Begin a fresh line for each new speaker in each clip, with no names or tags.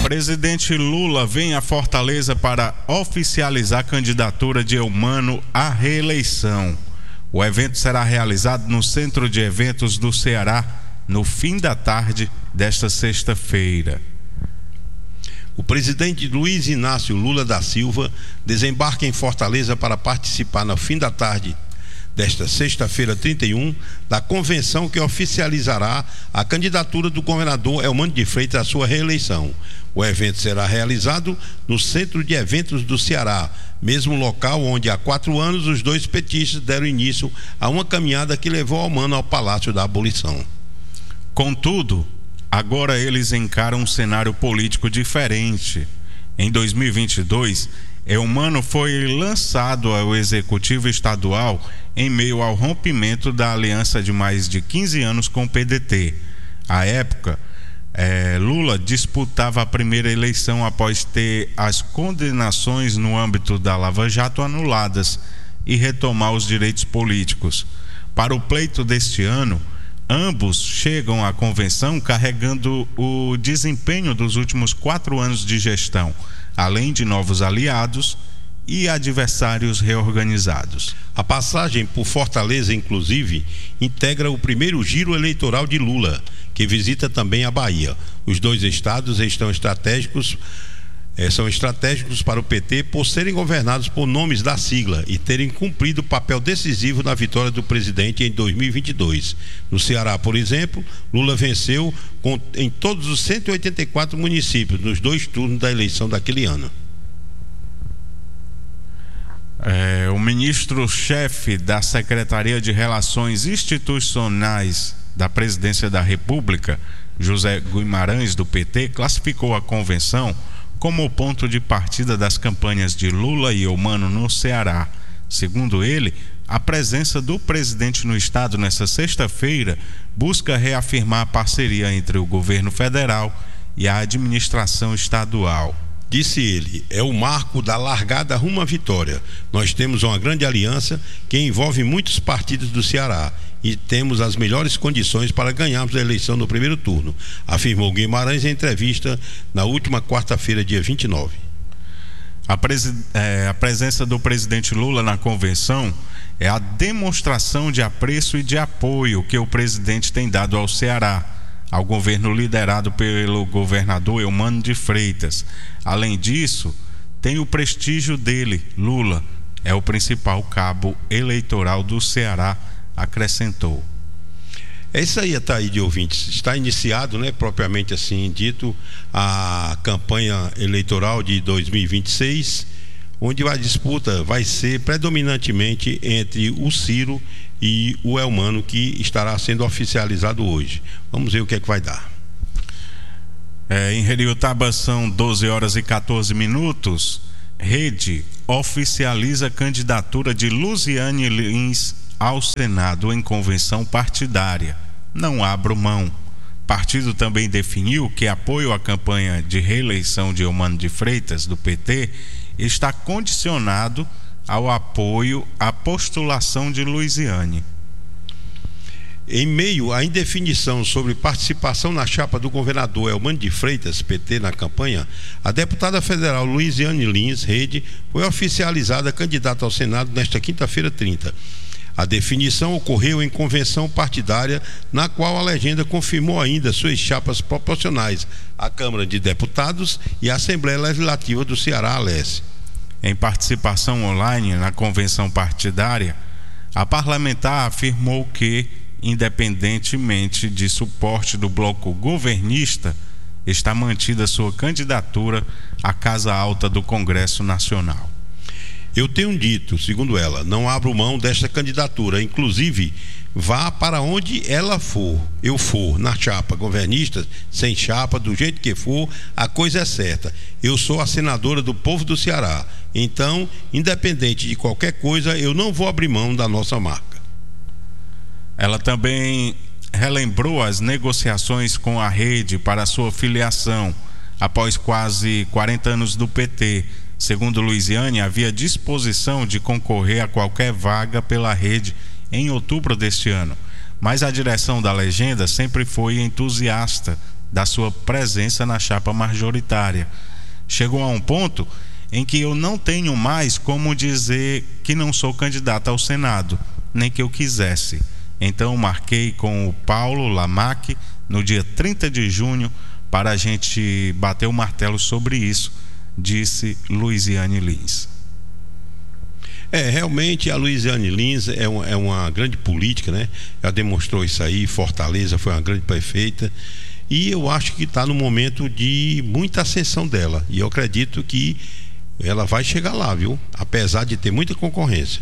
Presidente Lula vem a Fortaleza para oficializar a candidatura de Eumano à reeleição. O evento será realizado no Centro de Eventos do Ceará no fim da tarde desta sexta-feira.
O presidente Luiz Inácio Lula da Silva desembarca em Fortaleza para participar no fim da tarde desta sexta-feira 31 da convenção que oficializará a candidatura do governador Eumano de Freitas à sua reeleição. O evento será realizado no Centro de Eventos do Ceará, mesmo local onde há 4 anos os dois petistas deram início a uma caminhada que levou Eumano ao Palácio da Abolição.
Contudo, agora eles encaram um cenário político diferente. Em 2022, Eumano foi lançado ao Executivo Estadual em meio ao rompimento da aliança de mais de 15 anos com o PDT. À época, Lula disputava a primeira eleição após ter as condenações no âmbito da Lava Jato anuladas e retomar os direitos políticos. Para o pleito deste ano, ambos chegam à convenção carregando o desempenho dos últimos 4 anos de gestão, além de novos aliados e adversários reorganizados.
A passagem por Fortaleza, inclusive, integra o primeiro giro eleitoral de Lula, que visita também a Bahia. Os dois estados são estratégicos para o PT por serem governados por nomes da sigla e terem cumprido papel decisivo na vitória do presidente em 2022. No Ceará, por exemplo, Lula venceu em todos os 184 municípios nos 2 turnos da eleição daquele ano.
O ministro-chefe da Secretaria de Relações Institucionais da Presidência da República, José Guimarães, do PT, classificou a convenção como o ponto de partida das campanhas de Lula e Eumano no Ceará. Segundo ele, a presença do presidente no estado nesta sexta-feira busca reafirmar a parceria entre o governo federal e a administração estadual.
Disse ele, é o marco da largada rumo à vitória. Nós temos uma grande aliança que envolve muitos partidos do Ceará e temos as melhores condições para ganharmos a eleição no primeiro turno, afirmou Guimarães em entrevista na última quarta-feira, dia 29.
A presença do presidente Lula na convenção é a demonstração de apreço e de apoio que o presidente tem dado ao Ceará, ao governo liderado pelo governador Eumano de Freitas. Além disso, tem o prestígio dele, Lula, é o principal cabo eleitoral do Ceará, acrescentou.
É isso aí, Ataíde, ouvintes. Está iniciado, propriamente assim dito, a campanha eleitoral de 2026, onde a disputa vai ser predominantemente entre o Ciro e o Eumano, que estará sendo oficializado hoje. Vamos ver o que é que vai dar.
Em Heriotaba são 12h14. Rede oficializa a candidatura de Luziane Lins ao Senado em convenção partidária. Não abro mão. Partido também definiu que apoio à campanha de reeleição de Eumano de Freitas, do PT, está condicionado ao apoio à postulação de Luziane.
Em meio à indefinição sobre participação na chapa do governador Eumano de Freitas, PT, na campanha, a deputada federal Luziane Lins, Rede, foi oficializada candidata ao Senado nesta quinta-feira 30. A definição ocorreu em convenção partidária, na qual a legenda confirmou ainda suas chapas proporcionais à Câmara de Deputados e à Assembleia Legislativa do Ceará, Alesse.
Em participação online na convenção partidária, a parlamentar afirmou que, independentemente de suporte do bloco governista, está mantida sua candidatura à Casa Alta do Congresso Nacional.
Eu tenho dito, segundo ela, não abro mão desta candidatura, inclusive vá para onde eu for, na chapa governista, sem chapa, do jeito que for, a coisa é certa. Eu sou a senadora do povo do Ceará, então, independente de qualquer coisa, eu não vou abrir mão da nossa marca.
Ela também relembrou as negociações com a Rede para sua filiação após quase 40 anos do PT. Segundo Luziane, havia disposição de concorrer a qualquer vaga pela Rede em outubro deste ano, mas a direção da legenda sempre foi entusiasta da sua presença na chapa majoritária. Chegou a um ponto em que eu não tenho mais como dizer que não sou candidato ao Senado, nem que eu quisesse. Então marquei com o Paulo Lamaque no dia 30 de junho para a gente bater o martelo sobre isso, disse Luiziane Lins.
Realmente a Luiziane Lins é uma grande política, né? Ela demonstrou isso aí. Fortaleza foi uma grande prefeita, e eu acho que está no momento de muita ascensão dela, e eu acredito que ela vai chegar lá, viu? Apesar de ter muita concorrência.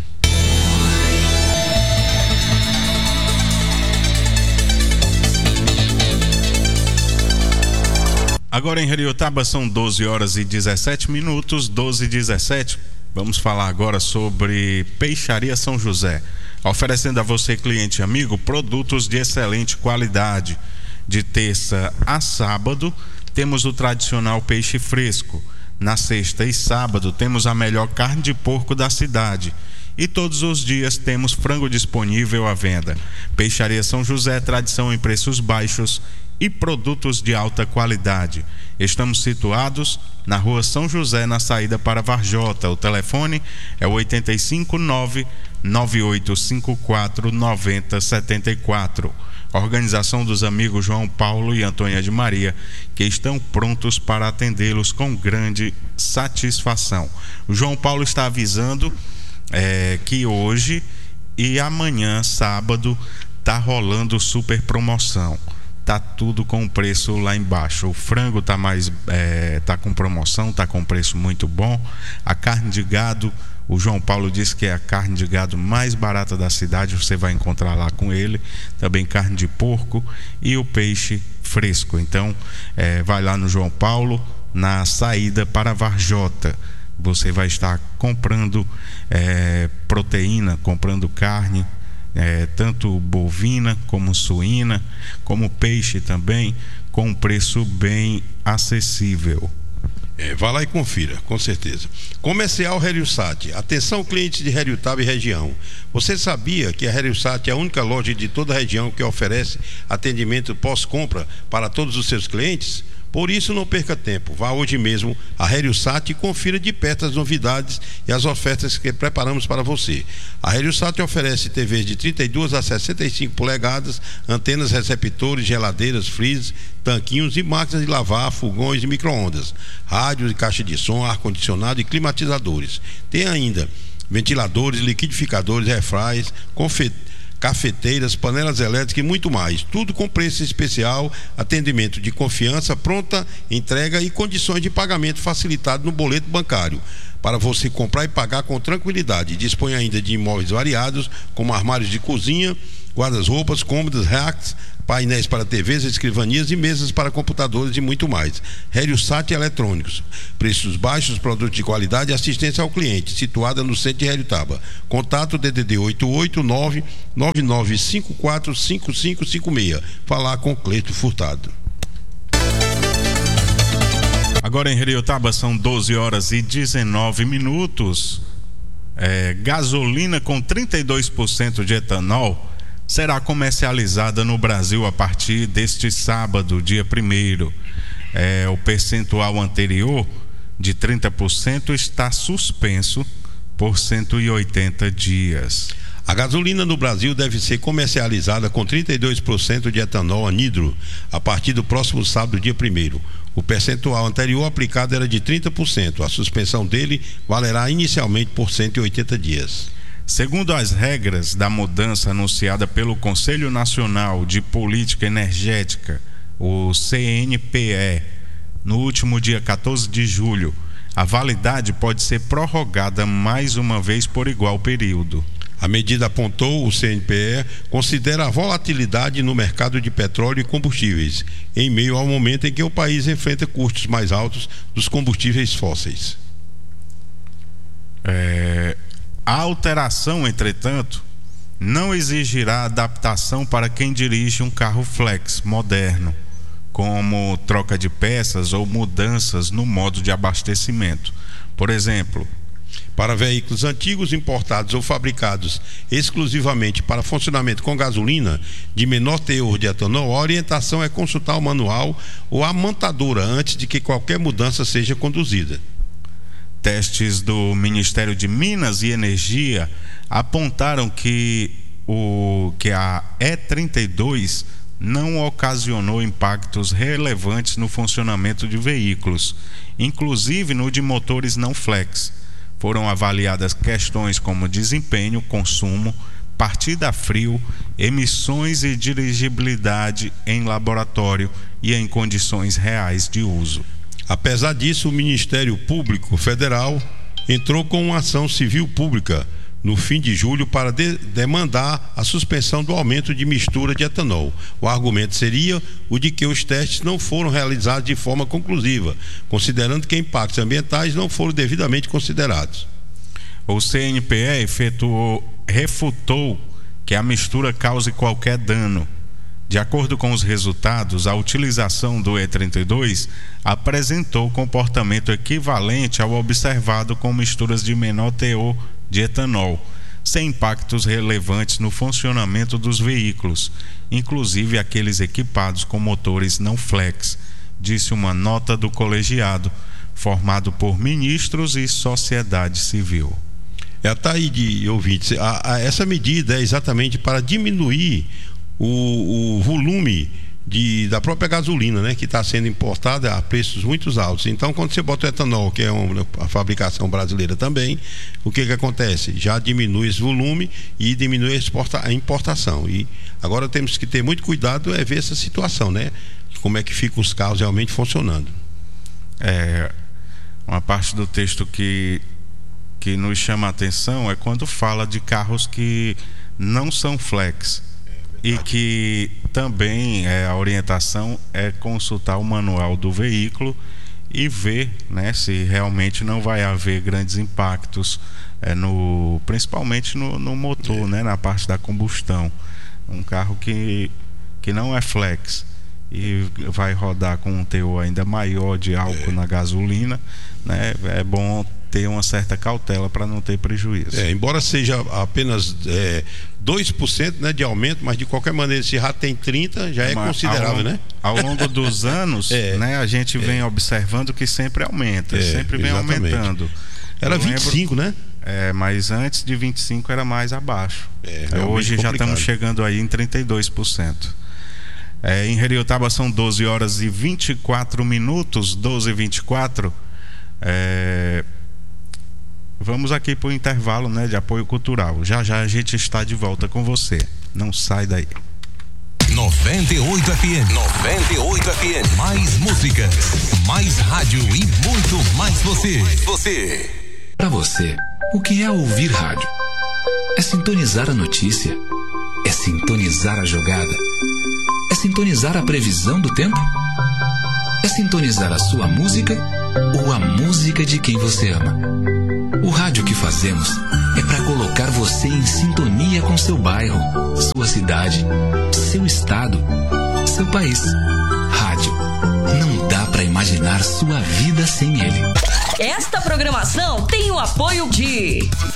Agora em Heriotaba são 12 horas e 17 minutos, 12 e 17. Vamos falar agora sobre Peixaria São José, oferecendo a você, cliente amigo, produtos de excelente qualidade. De terça a sábado temos o tradicional peixe fresco. Na sexta e sábado temos a melhor carne de porco da cidade. E todos os dias temos frango disponível à venda. Peixaria São José, tradição em preços baixos e produtos de alta qualidade. Estamos situados na Rua São José, na saída para Varjota. O telefone é o 859-9854-9074. Organização dos amigos João Paulo e Antônia de Maria, que estão prontos para atendê-los com grande satisfação. O João Paulo está avisando que hoje e amanhã, sábado, está rolando super promoção. Tá tudo com preço lá embaixo. O frango tá com promoção, tá com preço muito bom. A carne de gado, o João Paulo disse que é a carne de gado mais barata da cidade, você vai encontrar lá com ele. Também carne de porco e o peixe fresco. Então, vai lá no João Paulo, na saída para Varjota. Você vai estar comprando proteína, comprando carne, tanto bovina como suína, como peixe também, com um preço bem acessível.
Vá lá e confira, com certeza. Comercial Heriosat. Atenção, clientes de Heriotaba e região. Você sabia que a Heriosat é a única loja de toda a região que oferece atendimento pós-compra para todos os seus clientes? Por isso, não perca tempo. Vá hoje mesmo a Heriosat e confira de perto as novidades e as ofertas que preparamos para você. A Heriosat oferece TVs de 32 a 65 polegadas, antenas, receptores, geladeiras, freezers, tanquinhos e máquinas de lavar, fogões e micro-ondas, rádios e caixa de som, ar-condicionado e climatizadores. Tem ainda ventiladores, liquidificadores, airfryers, cafeteiras, panelas elétricas e muito mais. Tudo com preço especial, atendimento de confiança, pronta entrega e condições de pagamento facilitado no boleto bancário, para você comprar e pagar com tranquilidade. Dispõe ainda de imóveis variados, como armários de cozinha, guarda-roupas, cômodas, racks, painéis para TVs, escrivanias e mesas para computadores e muito mais. Heriosat Eletrônicos. Preços baixos, produtos de qualidade e assistência ao cliente. Situada no centro de Heriotaba. Contato DDD 889-9954-5556. Falar com Cleito Furtado.
Agora em Heriotaba são 12 horas e 19 minutos. Gasolina com 32% de etanol será comercializada no Brasil a partir deste sábado, dia 1º. O percentual anterior de 30% está suspenso por 180 dias.
A gasolina no Brasil deve ser comercializada com 32% de etanol anidro a partir do próximo sábado, dia 1º. O percentual anterior aplicado era de 30%. A suspensão dele valerá inicialmente por 180 dias.
Segundo as regras da mudança anunciada pelo Conselho Nacional de Política Energética, o CNPE, no último dia 14 de julho, a validade pode ser prorrogada mais uma vez por igual período.
A medida, apontou o CNPE, considera a volatilidade no mercado de petróleo e combustíveis, em meio ao momento em que o país enfrenta custos mais altos dos combustíveis fósseis.
A alteração, entretanto, não exigirá adaptação para quem dirige um carro flex moderno, como troca de peças ou mudanças no modo de abastecimento. Por exemplo,
Para veículos antigos, importados ou fabricados exclusivamente para funcionamento com gasolina de menor teor de etanol, a orientação é consultar o manual ou a montadora antes de que qualquer mudança seja conduzida.
Testes do Ministério de Minas e Energia apontaram que a E32 não ocasionou impactos relevantes no funcionamento de veículos, inclusive no de motores não flex. Foram avaliadas questões como desempenho, consumo, partida a frio, emissões e dirigibilidade em laboratório e em condições reais de uso.
Apesar disso, o Ministério Público Federal entrou com uma ação civil pública no fim de julho para demandar a suspensão do aumento de mistura de etanol. O argumento seria o de que os testes não foram realizados de forma conclusiva, considerando que impactos ambientais não foram devidamente considerados.
O CNPE refutou que a mistura cause qualquer dano. De acordo com os resultados, a utilização do E32 apresentou comportamento equivalente ao observado com misturas de menor teor de etanol, sem impactos relevantes no funcionamento dos veículos, inclusive aqueles equipados com motores não flex, disse uma nota do colegiado, formado por ministros e sociedade civil.
Tá aí de ouvintes, essa medida é exatamente para diminuir o volume da própria gasolina, né, que está sendo importada a preços muito altos. Então, quando você bota o etanol, que é a fabricação brasileira também, o que acontece? Já diminui esse volume e diminui a importação. E agora temos que ter muito cuidado ver essa situação, né? Como é que ficam os carros realmente funcionando.
Uma parte do texto que nos chama a atenção é quando fala de carros que não são flex. E que também a orientação é consultar o manual do veículo e ver, né, se realmente não vai haver grandes impactos, principalmente no motor, né, na parte da combustão. Um carro que não é flex e vai rodar com um teor ainda maior de álcool na gasolina, né, é bom ter uma certa cautela para não ter prejuízo.
Embora seja apenas 2%, né, de aumento, mas de qualquer maneira, se já tem 30%, já é considerável, né?
Ao longo dos anos, né, a gente vem observando que sempre aumenta, sempre vem aumentando.
Era 25%, né?
Mas antes de 25% era mais abaixo. Hoje já estamos chegando aí em 32%. Em Heriotaba são 12h24, 12h24. Vamos aqui para o intervalo, né, de apoio cultural. Já já a gente está de volta com você. Não sai daí.
98 FM. 98 FM. Mais músicas, mais rádio e muito mais você.
Para você, o que é ouvir rádio? É sintonizar a notícia? É sintonizar a jogada? É sintonizar a previsão do tempo? É sintonizar a sua música ou a música de quem você ama? O rádio que fazemos é para colocar você em sintonia com seu bairro, sua cidade, seu estado, seu país. Rádio. Não dá para imaginar sua vida sem ele.
Esta programação tem o apoio de